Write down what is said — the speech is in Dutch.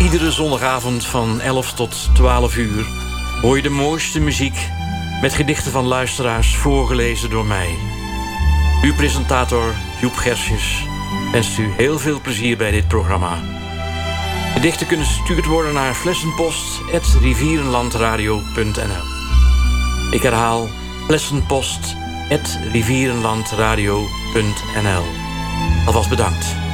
Iedere zondagavond van 11 tot 12 uur hoor je de mooiste muziek met gedichten van luisteraars voorgelezen door mij. Uw presentator Joep Gersjes wenst u heel veel plezier bij dit programma. Gedichten kunnen gestuurd worden naar flessenpost@rivierenlandradio.nl. Ik herhaal flessenpost@rivierenlandradio.nl. Alvast bedankt.